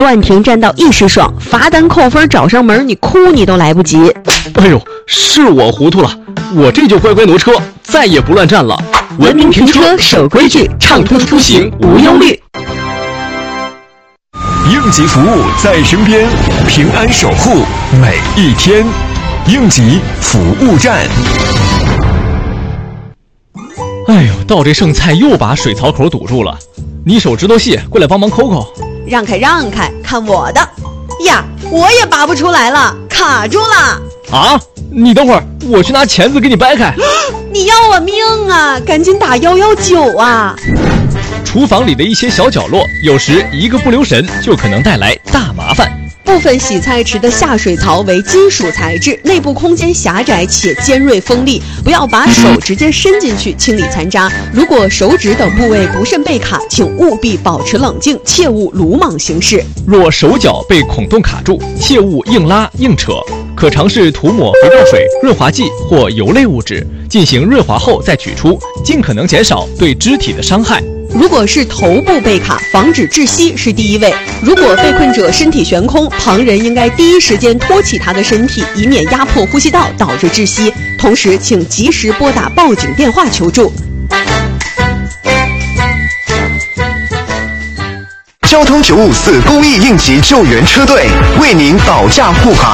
乱停占道一时爽，罚单扣分找上门，你哭你都来不及。 哎呦，是我糊涂了，我这就乖乖挪车，再也不乱站了。 文明停车，守规矩，畅通出行无忧虑。 应急服务在身边，平安守护每一天。应急服务站。 哎呦，倒这剩菜又把水槽口堵住了，你手指头细，过来帮忙抠抠。 让开让开，看我的！呀，我也拔不出来了，卡住了。 啊，你等会儿，我去拿钳子给你掰开。 你要我命啊，赶紧打119啊。 厨房里的一些小角落，有时一个不留神就可能带来大麻烦。 部分洗菜池的下水槽为金属材质，内部空间狭窄且尖锐锋利，不要把手直接伸进去清理残渣。如果手指等部位不慎被卡，请务必保持冷静，切勿鲁莽行事。 若手脚被孔洞卡住，切勿硬拉硬扯，可尝试涂抹肥皂水、润滑剂或油类物质，进行润滑后再取出，尽可能减少对肢体的伤害。 如果是头部被卡，防止窒息是第一位。如果被困者身体悬空，旁人应该第一时间托起他的身体，以免压迫呼吸道导致窒息。同时，请及时拨打报警电话求助。 交通954公益应急救援车队为您保驾护航。